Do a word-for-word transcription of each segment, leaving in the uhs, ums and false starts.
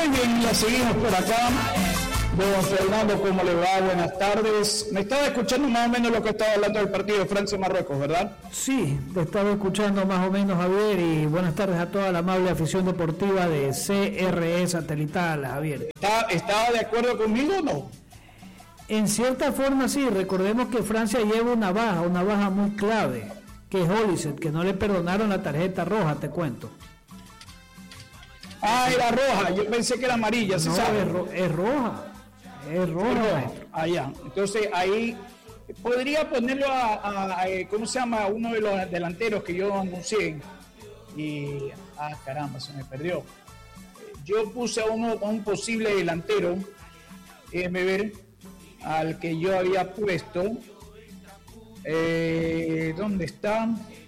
Muy bien, la seguimos por acá. Don Fernando, ¿cómo le va? Buenas tardes. Me estaba escuchando más o menos lo que estaba hablando del partido de Francia-Marruecos, ¿verdad? Sí, te estaba escuchando más o menos, Javier, y buenas tardes a toda la amable afición deportiva de C R E Satelital, Javier. ¿Está, ¿Estaba de acuerdo conmigo o no? En cierta forma sí, recordemos que Francia lleva una baja, una baja muy clave, que es Olise, que no le perdonaron la tarjeta roja, te cuento. Ah, era roja, yo pensé que era amarilla, ¿sí no, sabe? Es, ro- es roja. Es roja. Ah, ya. Entonces ahí podría ponerlo a, a, a, ¿cómo se llama? Uno de los delanteros que yo anuncié. Y, ah, caramba, se me perdió. Yo puse a uno, a un posible delantero, déjeme ver, al que yo había puesto. Eh, ¿Dónde está?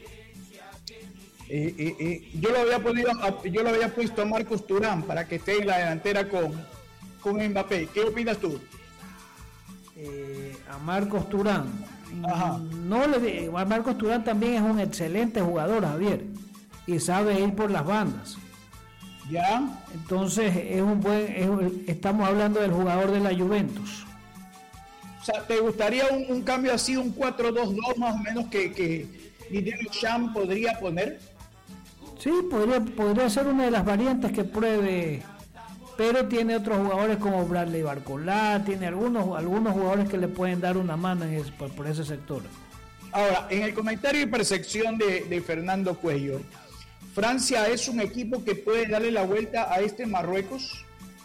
Eh, eh, eh, yo lo había ponido, yo lo había puesto a Marcos Thuram para que esté en la delantera con con Mbappé. ¿Qué opinas tú? Eh, a Marcos Thuram. Ajá. No le, a Marcos Thuram también es un excelente jugador, Javier, y sabe ir por las bandas. Ya. Entonces es un buen, es, estamos hablando del jugador de la Juventus. O sea, ¿te gustaría un, un cambio así, un cuatro dos dos más o menos que, que Didier Deschamps podría poner? Sí, podría, podría ser una de las variantes que pruebe. Pero tiene otros jugadores como Bradley Barcolá, tiene algunos algunos jugadores que le pueden dar una mano en ese, por, por ese sector. Ahora, en el comentario y percepción de, de Fernando Cuello, ¿Francia es un equipo que puede darle la vuelta a este Marruecos?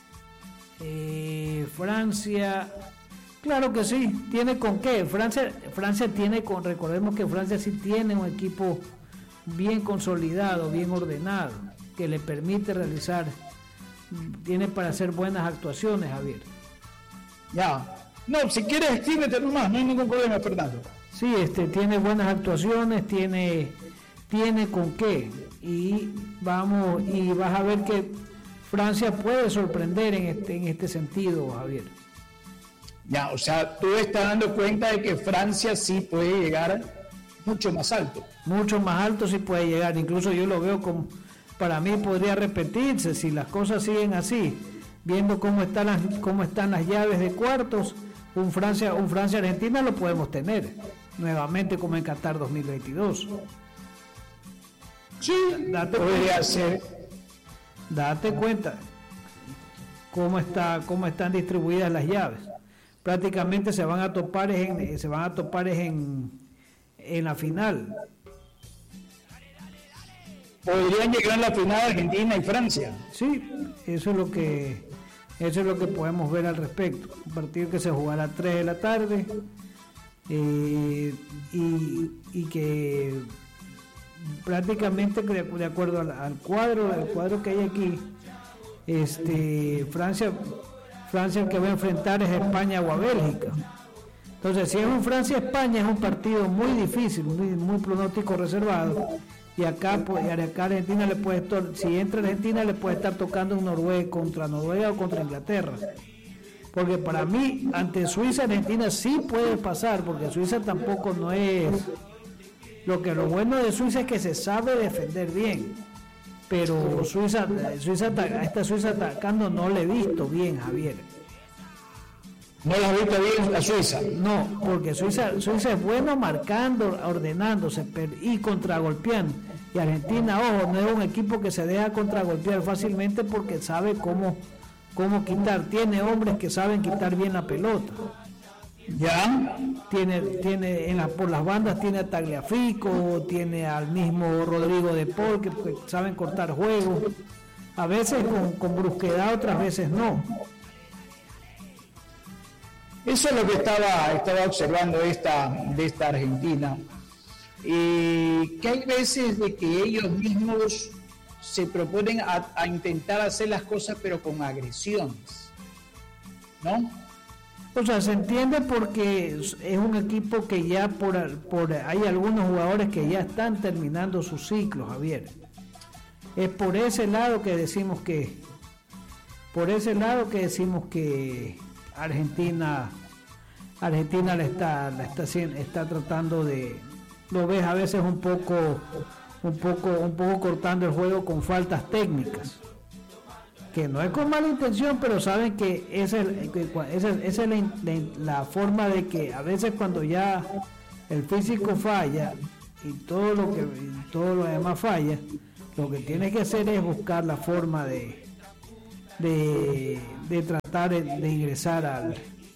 Eh, Francia, claro que sí, tiene con qué. Francia, Francia tiene con, recordemos que Francia sí tiene un equipo bien consolidado, bien ordenado, que le permite realizar. Tiene para hacer buenas actuaciones, Javier. Ya. No, si quieres, escríbete nomás, no hay ningún problema, Fernando. Sí, este, tiene buenas actuaciones, tiene, tiene con qué. Y vamos, y vas a ver que Francia puede sorprender en este, en este sentido, Javier. Ya, o sea, tú estás dando cuenta de que Francia sí puede llegar mucho más alto. Mucho más alto sí puede llegar, incluso yo lo veo como. Para mí podría repetirse si las cosas siguen así, viendo cómo están las, cómo están las llaves de cuartos, un Francia, un Francia-Argentina lo podemos tener nuevamente como en Qatar dos mil veintidós. Sí, date podría cuenta, ser. Date cuenta cómo está, cómo están distribuidas las llaves. Prácticamente se van a topar en, se van a topar en, en la final. Podrían llegar a la final Argentina y Francia. Sí, eso es lo que eso es lo que podemos ver al respecto. Un partido que se jugará a tres de la tarde eh, y, y que prácticamente de, de acuerdo al, al cuadro al cuadro que hay aquí, este Francia Francia el que va a enfrentar es España o a Bélgica. Entonces, si es un Francia-España es un partido muy difícil, muy, muy pronóstico reservado. Y acá, pues, y acá Argentina le puede estar, si entra Argentina le puede estar tocando un Noruega contra Noruega o contra Inglaterra. Porque para mí, ante Suiza, Argentina sí puede pasar, porque Suiza tampoco no es. Lo que lo bueno de Suiza es que se sabe defender bien. Pero Suiza, Suiza a esta Suiza atacando no le he visto bien, Javier. ¿No la has visto bien a Suiza? No, porque Suiza, Suiza es bueno marcando, ordenándose y contragolpeando. Y Argentina, ojo, no es un equipo que se deja contragolpear fácilmente porque sabe cómo, cómo quitar. Tiene hombres que saben quitar bien la pelota. Ya. Tiene, tiene en la, por las bandas tiene a Tagliafico, tiene al mismo Rodrigo de Paul que, que saben cortar juegos. A veces con, con brusquedad, otras veces no. Eso es lo que estaba, estaba observando esta, de esta Argentina. Eh, que hay veces de que ellos mismos se proponen a, a intentar hacer las cosas pero con agresiones, ¿no? O sea, se entiende porque es un equipo que ya por, por hay algunos jugadores que ya están terminando su ciclo, Javier. Es por ese lado que decimos que por ese lado que decimos que Argentina Argentina le está le está está tratando de, lo ves a veces un poco un poco un poco cortando el juego con faltas técnicas. que no es con mala intención, pero saben que esa es, que, esa, esa es la, la, la forma de que a veces cuando ya el físico falla y todo lo que y todo lo demás falla, lo que tienes que hacer es buscar la forma de de, de tratar de, de ingresar al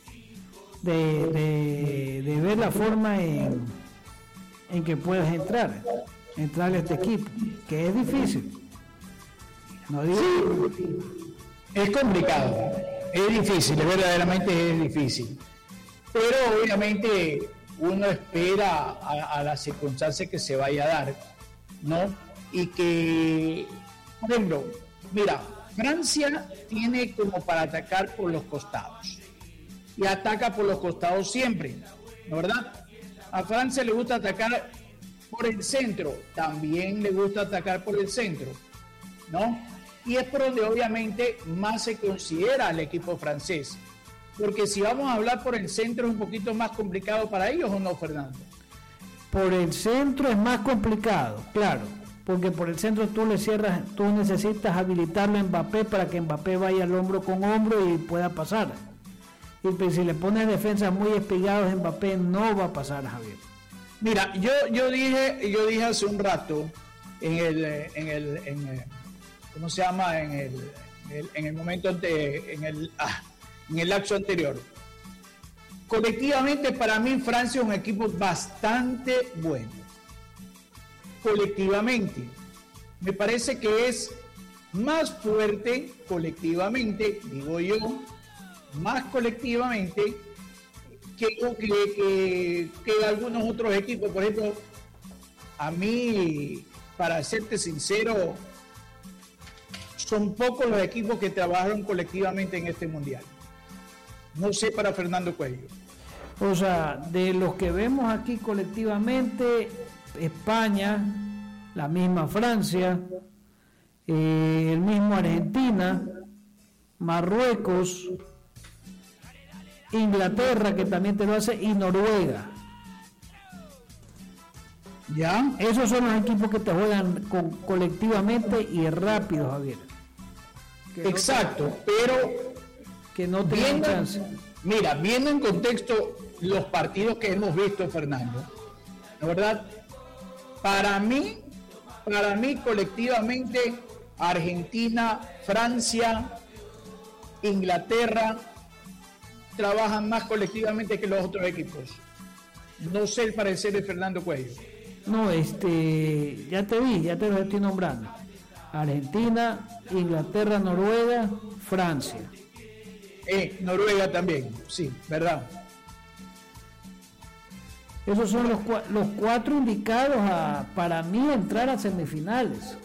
de, de, de ver la forma en, en que puedas entrar entrar a este equipo, que es difícil. No digo sí, es complicado, es difícil, verdaderamente es difícil, pero obviamente uno espera a, a las circunstancias que se vaya a dar, ¿no? Y que, por ejemplo, mira, Francia tiene como para atacar por los costados y ataca por los costados siempre, ¿no, verdad? A Francia le gusta atacar por el centro, también le gusta atacar por el centro, ¿no? Y es por donde obviamente más se considera al equipo francés, porque si vamos a hablar por el centro es un poquito más complicado para ellos, ¿o no, Fernando? Por el centro es más complicado, claro, porque por el centro tú le cierras, tú necesitas habilitarlo a Mbappé para que Mbappé vaya al hombro con hombro y pueda pasar. Y pues, si le pones defensas muy espigados, Mbappé no va a pasar, Javier. Mira, yo yo dije yo dije hace un rato en el en el, en el ¿cómo se llama? En el, en el, en el momento ante, en el ah, en el lapso anterior. Colectivamente para mí Francia es un equipo bastante bueno. Colectivamente. Me parece que es más fuerte colectivamente, digo yo, más colectivamente que, que, que, que algunos otros equipos. Por ejemplo, a mí, para serte sincero, son pocos los equipos que trabajaron colectivamente en este mundial. No sé para Fernando Cuello. O sea, de los que vemos aquí colectivamente, España, la misma Francia, eh, el mismo Argentina, Marruecos, Inglaterra, que también te lo hace, y Noruega. ¿Ya? Esos son los equipos que te juegan con, colectivamente y rápido, Javier. Que Exacto, no te, pero que no te viendo, chance. Mira, viendo en contexto los partidos que hemos visto, Fernando, la verdad, para mí, para mí colectivamente, Argentina, Francia, Inglaterra trabajan más colectivamente que los otros equipos. No sé el parecer de Fernando Cuello. No, este, ya te vi, ya te lo estoy nombrando. Argentina, Inglaterra, Noruega, Francia. Eh, Noruega también, sí, verdad. Esos son los, los cuatro indicados a, para mí, entrar a semifinales.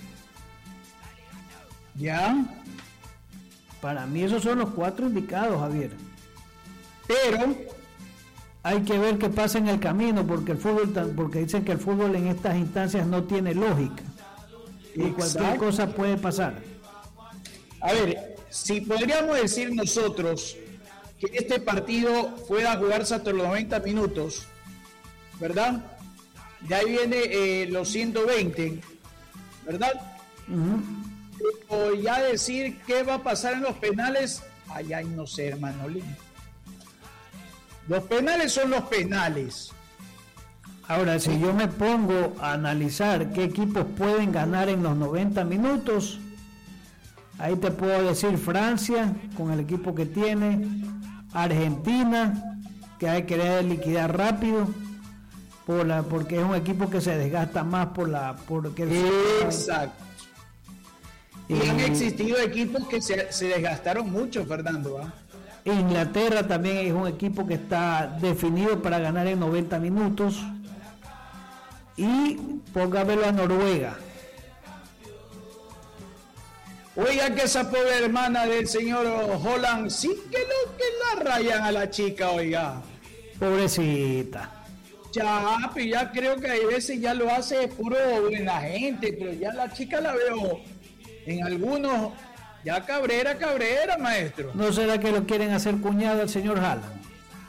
¿Ya? Para mí esos son los cuatro indicados, Javier. Pero hay que ver qué pasa en el camino, porque el fútbol, porque dicen que el fútbol en estas instancias no tiene lógica. Y Exacto. Cualquier cosa puede pasar. A ver, si podríamos decir nosotros que este partido fuera a jugarse hasta los noventa minutos, ¿verdad? De ahí viene eh, los ciento veinte, ¿verdad? Uh-huh. O ya decir qué va a pasar en los penales, ay, ay, no sé, hermano Lin. Los penales son los penales. Ahora, si yo me pongo a analizar qué equipos pueden ganar en los noventa minutos, ahí te puedo decir Francia, con el equipo que tiene, Argentina, que hay que querer liquidar rápido, por la, porque es un equipo que se desgasta más por la... Porque el Exacto. Y eh, han existido equipos que se, se desgastaron mucho, Fernando, ¿eh? Inglaterra también es un equipo que está definido para ganar en noventa minutos. Y póngamelo a Noruega. Oiga que esa pobre hermana del señor Holland, sí que lo que la rayan a la chica, oiga. Pobrecita. Ya, pues ya creo que hay veces ya lo hace puro buena gente, pero ya la chica la veo en algunos... Ya cabrera, cabrera, maestro. ¿No será que lo quieren hacer cuñado al señor Haaland?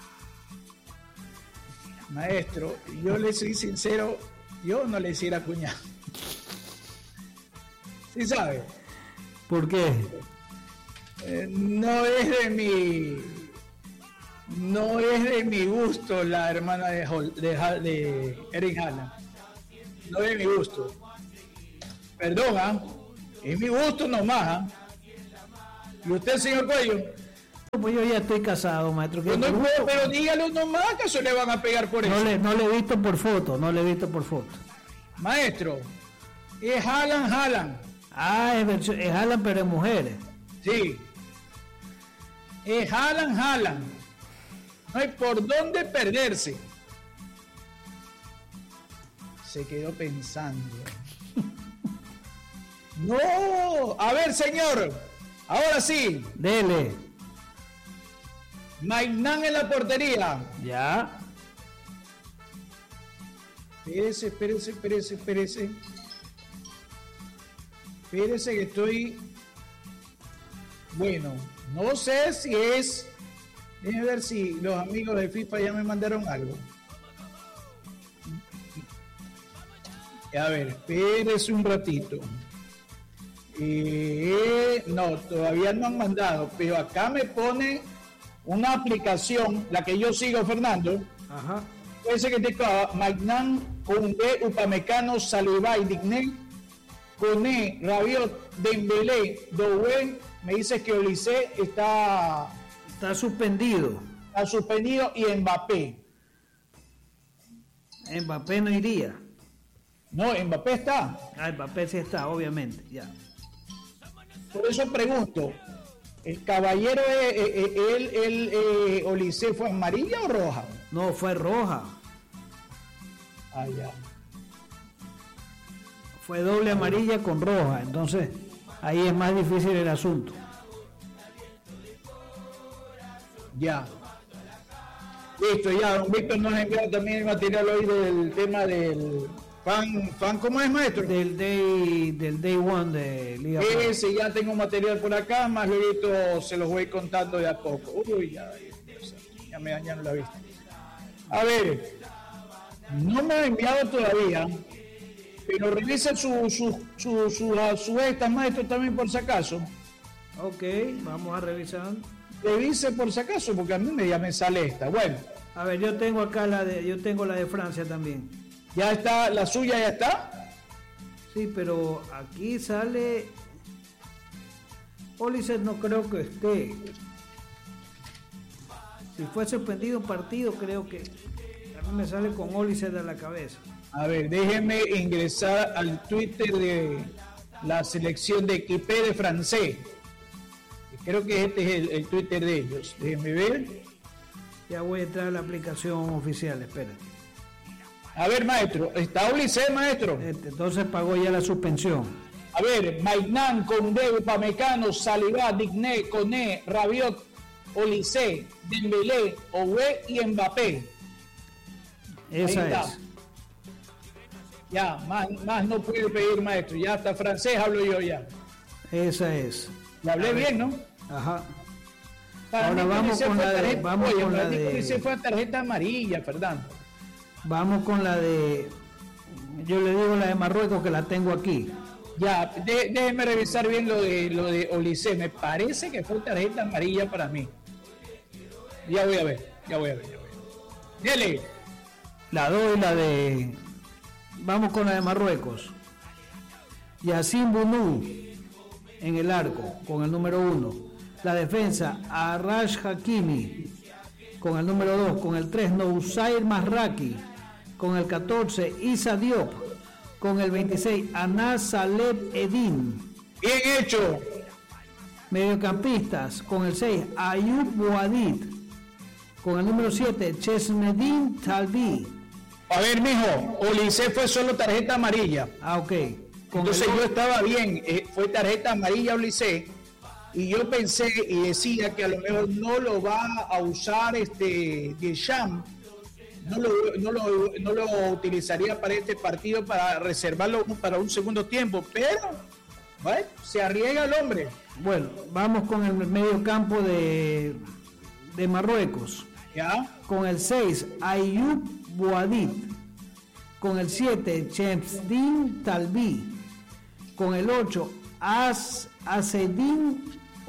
Maestro, yo le soy sincero, yo no le hiciera cuñado. ¿Sí sabe? ¿Por qué? eh, no es de mi no es de mi gusto la hermana de, de, de Erling Haaland. No es de mi gusto. Perdón, ¿ah? Es mi gusto nomás. ¿Ah? ¿Y usted, señor Cuello? Pues yo ya estoy casado, maestro. Pues no puedo, pero dígalo nomás, ¿acaso le van a pegar por no eso? Le, no le he visto por foto, no le he visto por foto. Maestro, es Haaland, Haaland. Ah, es, es Haaland, pero es mujeres. Sí. Es Haaland, Haaland. No hay por dónde perderse. Se quedó pensando. No, a ver, señor. Ahora sí. Dele. Maignan en la portería. Ya. Espérese, espérese, espérese, espérese. Espérese que estoy... Bueno, no sé si es... Déjenme ver si los amigos de FIFA ya me mandaron algo. A ver, espérese un ratito. Eh, no, todavía no han mandado, pero acá me pone una aplicación, la que yo sigo, Fernando. Ajá. Puede ser que te acaba Maignan, Koundé, Upamecano, Saliba y Digné, Koné, Rabiot, Dembélé, Doué. Me dice que Olise está... Está suspendido. Está suspendido y Mbappé. Mbappé no iría. No, Mbappé está. Ah, Mbappé sí está, obviamente, ya. Por eso pregunto, ¿el caballero, eh, eh, él, él, eh, Olise fue amarilla o roja? No, fue roja. Ah, ya. Fue doble amarilla con roja, entonces ahí es más difícil el asunto. Ya. Listo, ya. Don Víctor nos ha enviado también el material hoy del tema del fan, fan ¿cómo es, maestro? Del day, del day one de Liga. Ese, ya tengo material por acá, más luego se los voy contando de a poco. Uy, ya, ya me dañaron la vista. A ver, no me ha enviado todavía, pero revisa su, su, su, su, su, su estas, maestro, también por si acaso. Ok, vamos a revisar. Revise por si acaso, porque a mí me, ya me sale esta. Bueno. A ver, yo tengo acá la de, yo tengo la de Francia también. ¿Ya está? ¿La suya ya está? Sí, pero aquí sale... Olise no creo que esté. Si fue suspendido un partido, creo que... A mí me sale con Olise de la cabeza. A ver, déjenme ingresar al Twitter de la selección de Equipé de francés. Creo que este es el, el Twitter de ellos. Déjenme ver. Ya voy a entrar a la aplicación oficial, espérate. A ver, maestro, ¿está Olise, maestro? Este, entonces pagó ya la suspensión. A ver, Maignan, Koundé, Upamecano, Saliba, Digné, Koné, Rabiot, Olise, Dembélé, Doué y Mbappé. Esa es. Ya, más, más no puede pedir, maestro. Ya hasta francés hablo yo ya. Esa es. Le hablé bien, ¿no? Ajá. Para Ahora vamos con la de... Vamos Oye, con la de... Se de... fue a tarjeta amarilla, Fernando. Vamos con la de... Yo le digo la de Marruecos que la tengo aquí. Ya, de, déjeme revisar bien lo de lo de Olise. Me parece que fue tarjeta amarilla para mí. Ya voy a ver, ya voy a ver, ya voy a ver. Dele. La doy, la de... Vamos con la de Marruecos. Yacine Bounou en el arco, con el número uno. La defensa, Arash Hakimi, con el número dos. Con el tres, Noussair Mazraoui. Con el catorce, Issa Diop. Con el veintiséis, Anas Saleh Eddin. Bien hecho. Mediocampistas, con el seis, Ayoub Boadid. Con el número siete, Chesmedin Talbi. A ver, mijo, Olise fue solo tarjeta amarilla. Ah, ok. Con Entonces el... yo estaba bien, eh, fue tarjeta amarilla Olise, y yo pensé y decía que a lo mejor no lo va a usar este Deschamps, no lo, no, lo, no lo utilizaría para este partido para reservarlo para un segundo tiempo, pero ¿vale? Se arriesga el hombre. Bueno, vamos con el medio campo de, de Marruecos. ¿Ya? Con el seis, Ayoub Boadid. Con el siete, Chesmedin Talbi. Con el ocho, As Asedin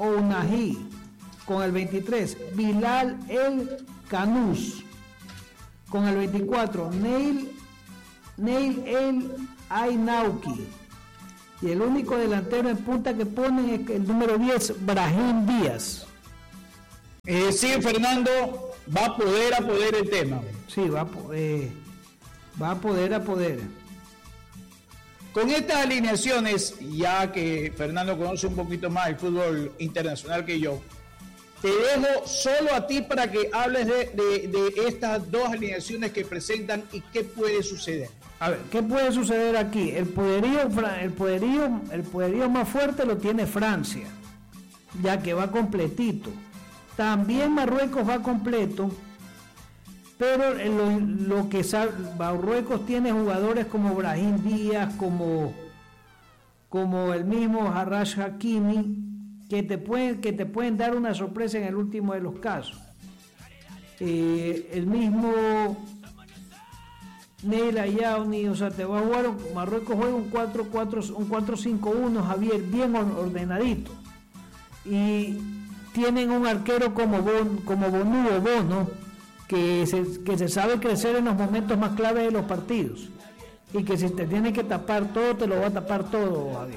Ounahi. Con el veintitrés, Bilal El Canous. Con el veinticuatro, Neil, Neil El Ainauki. Y el único delantero en punta que ponen es el número diez, Brahim Díaz. Eh, sí, Fernando, va a poder a poder el tema. Sí, va a, eh, va a poder a poder. Con estas alineaciones, ya que Fernando conoce un poquito más el fútbol internacional que yo, te dejo solo a ti para que hables de, de, de estas dos alineaciones que presentan y qué puede suceder. A ver, ¿qué puede suceder aquí? El poderío, el poderío, el poderío más fuerte lo tiene Francia, ya que va completito. También Marruecos va completo, pero lo, lo que sabe, Marruecos tiene jugadores como Brahim Díaz, como, como el mismo Harrach Hakimi, que te pueden, que te pueden dar una sorpresa en el último de los casos. Eh, el mismo Neil Ayauni, o sea, te va a jugar, Marruecos juega un cuatro cuatro cinco uno, Javier, bien ordenadito. Y tienen un arquero como Bon, como Bonu o Bono, que se, que se sabe crecer en los momentos más claves de los partidos. Y que si te tiene que tapar todo, te lo va a tapar todo, Javier.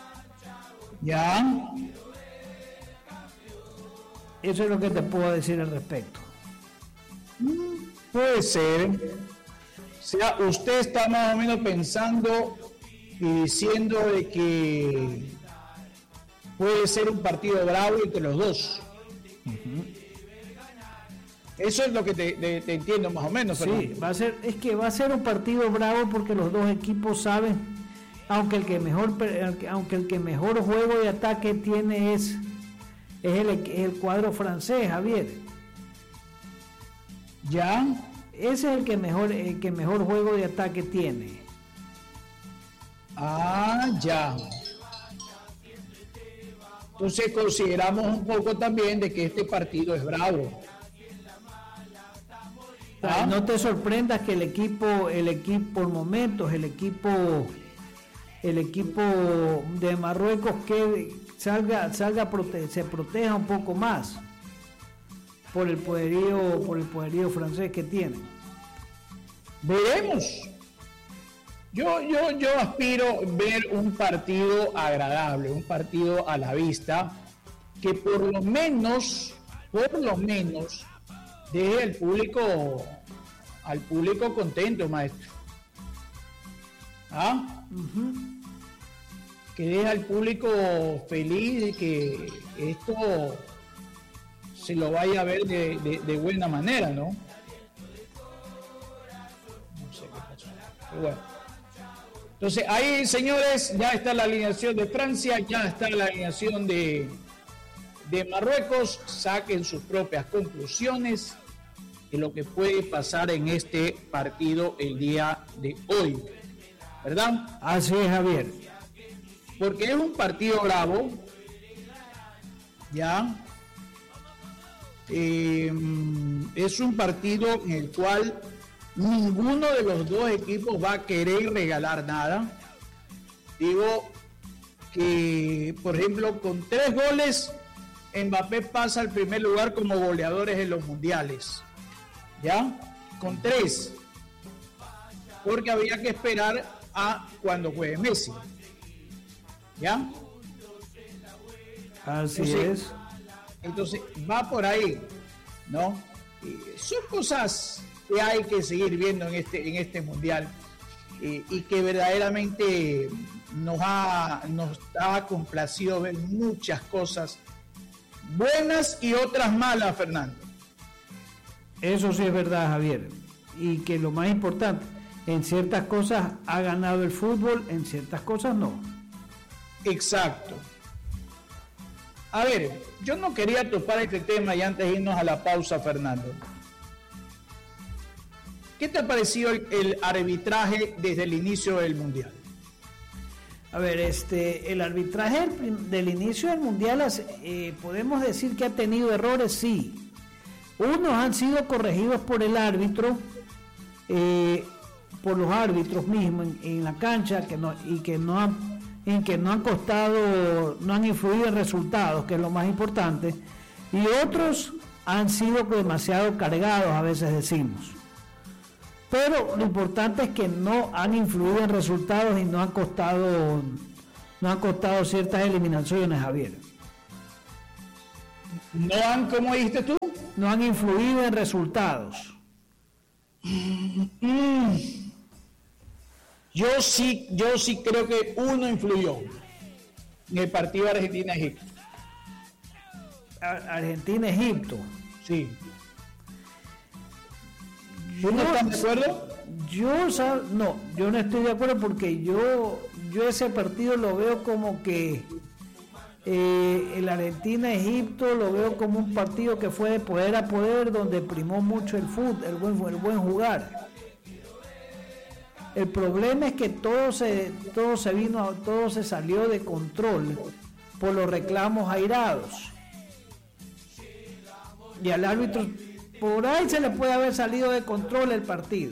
Ya. Eso es lo que te puedo decir al respecto. Puede ser. O sea, usted está más o menos pensando y diciendo de que puede ser un partido bravo entre los dos. Uh-huh. Eso es lo que te, te, te entiendo más o menos. Sí, Fernando. va a ser, es que va a ser un partido bravo porque los dos equipos saben, aunque el que mejor, aunque el que mejor juego de ataque tiene es, es el, el cuadro francés, Javier. Ya. Ese es el que mejor, el que mejor juego de ataque tiene. Ah, ya. Entonces consideramos un poco también de que este partido es bravo. ¿Ah? No te sorprendas que el equipo, el equipo por momentos, el equipo, el equipo de Marruecos que salga, salga prote- se proteja un poco más por el poderío, por el poderío francés que tiene. Veremos. Yo, yo, yo aspiro a ver un partido agradable, un partido a la vista, que por lo menos, por lo menos, deje al público, al público contento, maestro. ¿Ah? Uh-huh. Que deje al público feliz de que esto se lo vaya a ver de, de, de buena manera, ¿no? No sé qué pasó. Pero bueno. Entonces, ahí, señores, ya está la alineación de Francia, ya está la alineación de, de Marruecos. Saquen sus propias conclusiones de lo que puede pasar en este partido el día de hoy, ¿verdad? Así es, Javier. Porque es un partido bravo, ¿ya? Eh, es un partido en el cual ninguno de los dos equipos va a querer regalar nada. Digo que, por ejemplo, con tres goles, Mbappé pasa al primer lugar como goleadores en los mundiales. ¿Ya? Con tres. Porque había que esperar a cuando juegue Messi. ¿Ya? Así entonces, es. Entonces, va por ahí, ¿no? Y son cosas que hay que seguir viendo en este, en este mundial eh, y que verdaderamente nos ha, nos ha complacido ver muchas cosas buenas y otras malas, Fernando. Eso sí es verdad, Javier. Y que lo más importante, en ciertas cosas ha ganado el fútbol, en ciertas cosas no. Exacto. A ver, yo no quería topar este tema y antes de irnos a la pausa, Fernando. ¿Qué te ha parecido el, el arbitraje desde el inicio del Mundial? A ver, este, el arbitraje del inicio del Mundial, eh, podemos decir que ha tenido errores, sí. Unos han sido corregidos por el árbitro, eh, por los árbitros mismos en, en la cancha, que no, y que no han, en que no han costado, no han influido en resultados, que es lo más importante, y otros han sido demasiado cargados, a veces decimos. Pero lo importante es que no han influido en resultados y no han costado, no han costado ciertas eliminaciones, Javier. ¿No han, cómo dijiste tú? No han influido en resultados. Mm. Yo sí, yo sí creo que uno influyó en el partido Argentina-Egipto. Argentina-Egipto. Sí. ¿Tú no estás de acuerdo? Yo, no, yo no estoy de acuerdo porque yo, yo ese partido lo veo como que eh, el Argentina-Egipto lo veo como un partido que fue de poder a poder, donde primó mucho el fútbol, el buen, el buen jugar. El problema es que todo se, todo se vino, todo se salió de control por los reclamos airados. Y al árbitro, por ahí se le puede haber salido de control el partido.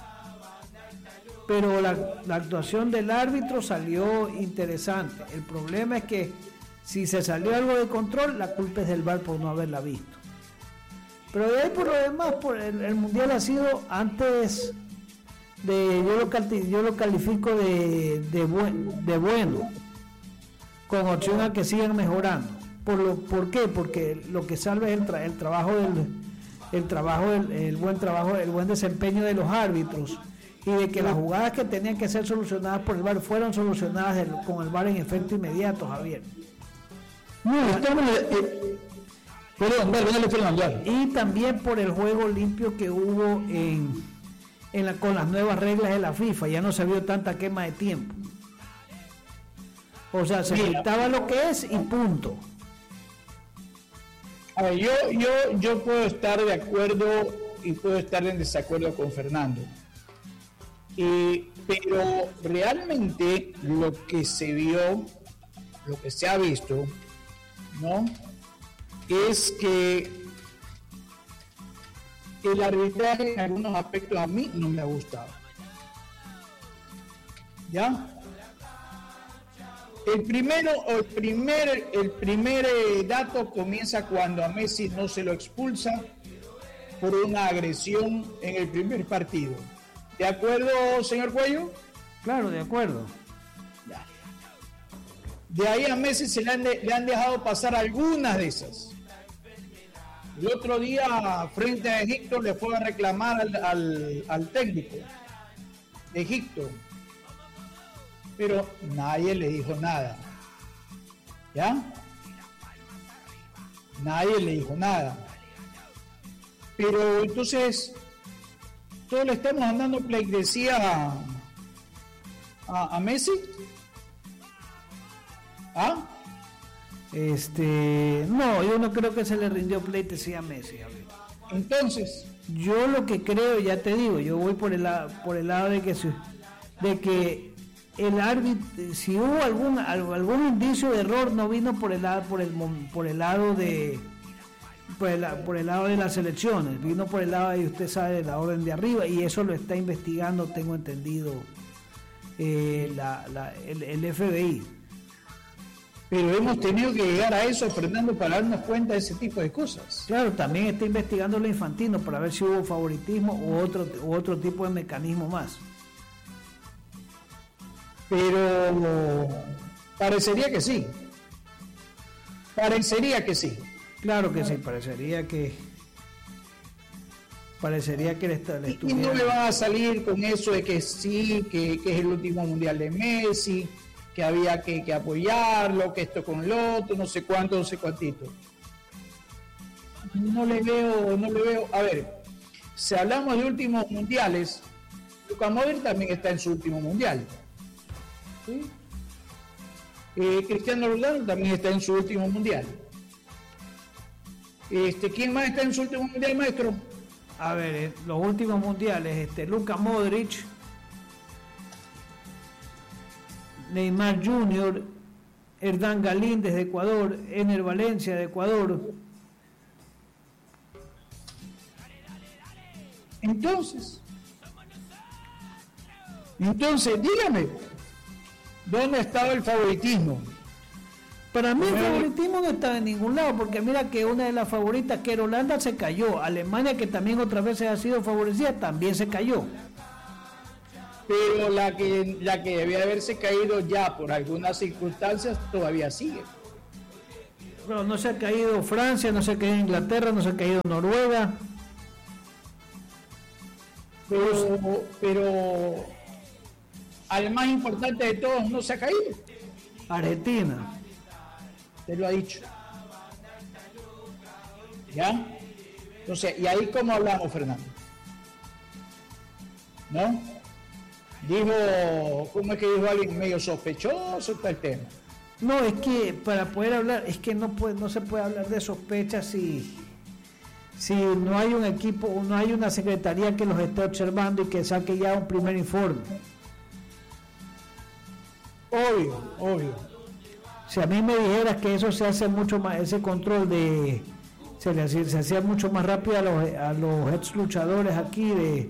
Pero la, la actuación del árbitro salió interesante. El problema es que si se salió algo de control, la culpa es del V A R por no haberla visto. Pero de ahí por lo demás, por el, el Mundial ha sido antes de, yo lo, yo lo califico de, de, buen, de bueno, con opción a que sigan mejorando. ¿Por, lo, ¿Por qué? Porque lo que salva es el, tra, el trabajo del el trabajo el, el buen trabajo, el buen desempeño de los árbitros y de que las jugadas que tenían que ser solucionadas por el V A R fueron solucionadas del, con el V A R en efecto inmediato, Javier. No, estamos, eh, perdón, dale, dale, Fernando. Y también por el juego limpio que hubo en, en la, con las nuevas reglas de la FIFA, ya no se vio tanta quema de tiempo. O sea, se quitaba lo que es y punto. A ver, yo, yo, yo puedo estar de acuerdo y puedo estar en desacuerdo con Fernando. Eh, pero realmente lo que se vio, lo que se ha visto, ¿no? Es que el arbitraje en algunos aspectos a mí no me ha gustado. ¿Ya? El primero, el primer, el primer eh, dato comienza cuando a Messi no se lo expulsa por una agresión en el primer partido. ¿De acuerdo, señor Cuello? Claro, de acuerdo. Ya. De ahí a Messi se le han, de, le han dejado pasar algunas de esas. El otro día, frente a Egipto, le fue a reclamar al, al, al técnico de Egipto. Pero nadie le dijo nada. ¿Ya? Nadie le dijo nada. Pero entonces, todos le estamos andando pleitesía a, a, a Messi. ¿Ah? Este, no, yo no creo que se le rindió pleitesía a Messi. A ver. Entonces, yo lo que creo, ya te digo, yo voy por el lado, por el lado de que de que el árbitro, si hubo algún algún indicio de error, no vino por el lado por el por el lado de por el, por el lado de las elecciones, vino por el lado de, usted sabe, de la orden de arriba, y eso lo está investigando, tengo entendido, eh, la, la, el, el F B I. Pero hemos tenido que llegar a eso, Fernando, para darnos cuenta de ese tipo de cosas. Claro, también está investigando lo infantino para ver si hubo favoritismo u otro, u otro tipo de mecanismo más. Pero parecería que sí. Parecería que sí. Claro que sí, parecería que parecería que le, está, le y, y no me van a salir con eso de que sí, que, que es el último mundial de Messi, que había que, que apoyarlo, que esto con lo otro, no sé cuánto, no sé cuántito. No le veo, no le veo. A ver, si hablamos de últimos mundiales, Luka Modric también está en su último mundial. ¿Sí? Eh, Cristiano Ronaldo también está en su último mundial. Este, ¿quién más está en su último mundial, maestro? A ver, eh, los últimos mundiales, este, Luka Modric, Neymar junior, Hernán Galíndez de Ecuador, Ener Valencia de Ecuador. Entonces, entonces, dígame. ¿Dónde estaba el favoritismo? Para mí el favoritismo no estaba en ningún lado, porque mira que una de las favoritas, que era Holanda, se cayó. Alemania, que también otras veces ha sido favorecida, también se cayó. Pero la que, la que debía haberse caído ya por algunas circunstancias todavía sigue. Pero no se ha caído Francia, no se ha caído Inglaterra, no se ha caído Noruega. Pero, pero al más importante de todos no se ha caído. Argentina. Te lo ha dicho. ¿Ya? Entonces, ¿y ahí cómo hablamos, Fernando? ¿No? Dijo, ¿cómo es que dijo alguien medio sospechoso está el tema? No, es que para poder hablar, es que no puede, no se puede hablar de sospechas si, si no hay un equipo, no hay una secretaría que los esté observando y que saque ya un primer informe. Obvio, obvio. Si a mí me dijeras que eso se hace mucho más, ese control de se le hacía, se hacía mucho más rápido a los, a los ex luchadores aquí de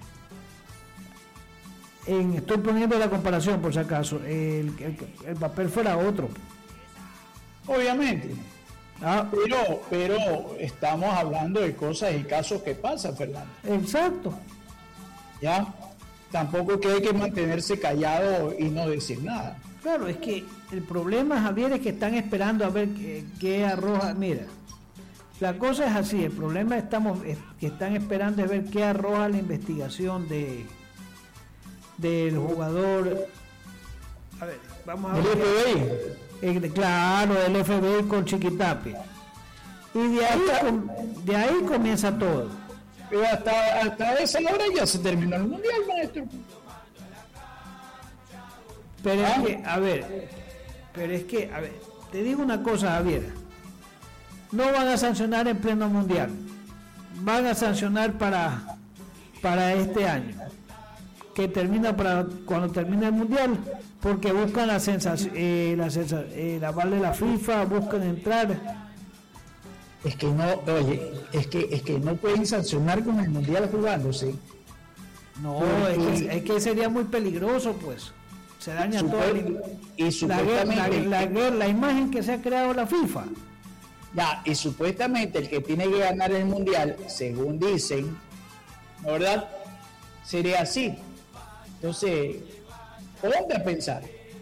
en, estoy poniendo la comparación por si acaso, el, el, el papel fuera otro. Obviamente. Ah, pero, pero estamos hablando de cosas y casos que pasan, Fernando. Exacto. Ya, tampoco que hay que mantenerse callado y no decir nada. Claro, es que el problema, Javier, es que están esperando a ver qué, qué arroja. Mira, la cosa es así, el problema estamos es que están esperando es ver qué arroja la investigación de del jugador. A ver, vamos a ver. ¿El F B I? El, claro, el F B I con Chiquitapia. Y de ahí, com, de ahí comienza todo. Pero hasta, hasta esa hora ya se terminó el mundial, maestro. Pero ¿Ah? es que, a ver, pero es que, a ver, te digo una cosa, Javier. No van a sancionar en pleno mundial. Van a sancionar para, para este año. Que termina para cuando termine el mundial, porque buscan la sensación, eh, la sensación, eh, la aval de la FIFA, buscan entrar. Es que no, oye, es que es que no pueden sancionar con el mundial jugándose. No, es que, es que sería muy peligroso, pues. Se daña toda y la, la, la, la, la imagen que se ha creado la FIFA. Ya, y supuestamente el que tiene que ganar el mundial, según dicen, ¿no, verdad? Sería así. Entonces, ponte a pensar.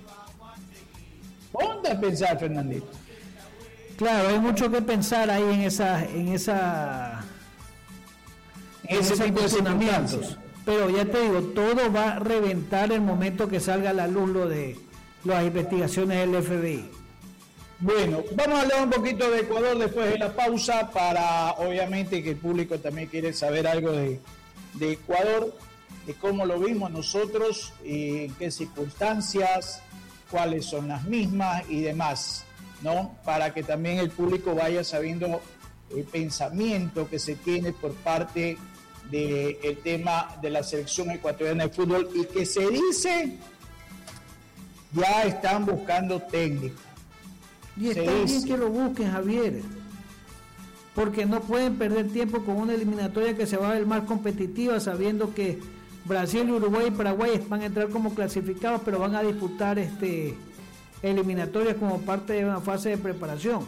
Ponte a pensar, Fernandito. Claro, hay mucho que pensar ahí en esa, en esa, en ese tipo de funcionamientos. Pero ya te digo, todo va a reventar el momento que salga a la luz lo de las investigaciones del F B I. Bueno, vamos a hablar un poquito de Ecuador después de la pausa para, obviamente, que el público también quiere saber algo de, de Ecuador, de cómo lo vimos nosotros, y en qué circunstancias, cuáles son las mismas y demás, ¿no? Para que también el público vaya sabiendo el pensamiento que se tiene por parte del de tema de la selección ecuatoriana de fútbol, y que se dice ya están buscando técnico. Y está bien dice. que lo busquen, Javier, porque no pueden perder tiempo con una eliminatoria que se va a ver más competitiva, sabiendo que Brasil, Uruguay y Paraguay van a entrar como clasificados, pero van a disputar este eliminatorias como parte de una fase de preparación.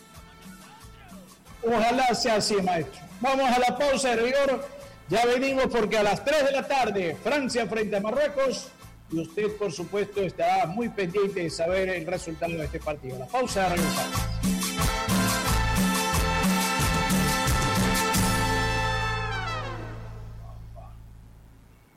Ojalá sea así, maestro. Vamos a la pausa de rigor. Ya venimos, porque a las tres de la tarde, Francia frente a Marruecos, y usted, por supuesto, estará muy pendiente de saber el resultado de este partido. La pausa, regresamos.